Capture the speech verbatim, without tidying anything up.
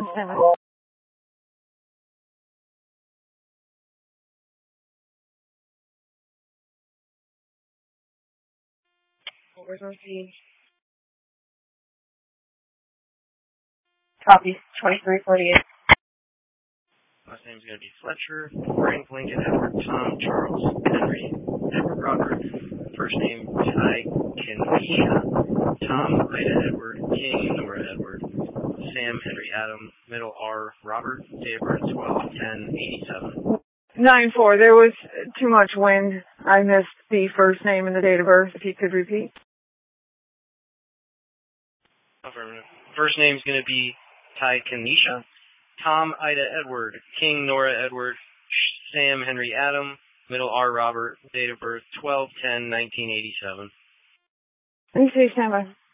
Stand by. Where's Mercy? Copy. twenty-three forty-eight. Last name's going to be Fletcher, Frank, Lincoln, Edward, Tom, Charles, Henry, Edward, Robert. First name, Ty, Kenisha, Tom, Ida, Edward, King, Nora, Edward, Sam, Henry, Adam, middle R, Robert, date of birth twelve ten eighty-seven. nine four. There was too much wind. I missed the first name and the date of birth. If you could repeat. Affirmative. First name's going to be Ty, Kenisha, Tom, Ida, Edward, King, Nora, Edward, Sam, Henry, Adam, middle R, Robert, date of birth twelve ten nineteen eighty-seven. Let me see, stand by.